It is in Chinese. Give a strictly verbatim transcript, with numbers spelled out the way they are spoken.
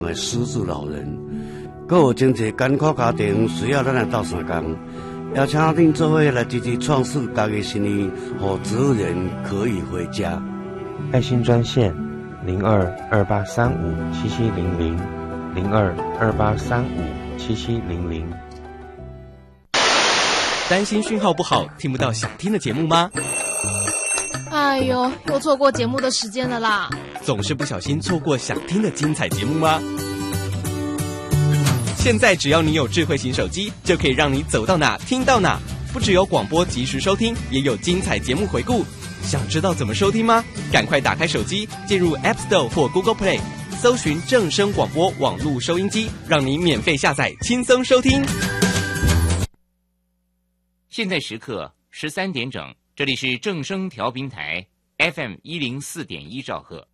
的失智老人，还有真侪艰苦家庭需要咱来斗相共，邀请恁做伙来积极创设家己新年，让植物人可以回家。 爱心专线零二二八三五七七零零零二二八三五七七零零。 担心讯号不好，听不到想听的节目吗？ 哎呦，又错过节目的时间了啦！ 总是不小心错过想听的精彩节目吗？现在只要你有智慧型手机，就可以让你走到哪听到哪。不只有广播及时收听，也有精彩节目回顾。想知道怎么收听吗？赶快打开手机，进入 App Store 或 Google Play， 搜寻正声广播网络收音机，让你免费下载，轻松收听。 现在时刻十三点整，这里是正声调频台 F M 一零四点一兆赫。